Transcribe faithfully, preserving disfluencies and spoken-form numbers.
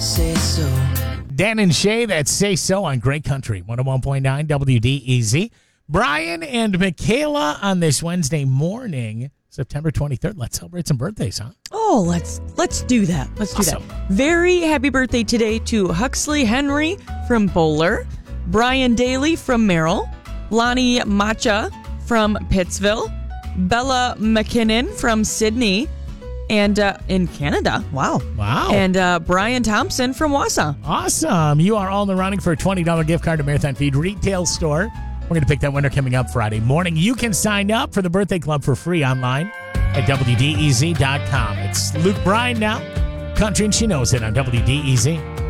say so. Dan and Shay, that Say So on Great Country, one oh one point nine W D E Z. Brian and Michaela on this Wednesday morning, September twenty-third. Let's celebrate some birthdays, huh? Oh, let's let's do that. Let's do Awesome. that. Very happy birthday today to Huxley Henry from Bowler, Brian Daly from Merrill, Lonnie Macha from Pittsville, Bella McKinnon from Sydney, and uh, in Canada. Wow. Wow. And uh, Brian Thompson from Wausau. Awesome. You are all in the running for a twenty dollars gift card to Marathon Feed Retail Store. We're going to pick that winner coming up Friday morning. You can sign up for the birthday club for free online at W D E Z dot com. It's Luke Bryan now. Country and She Knows It on W D E Z.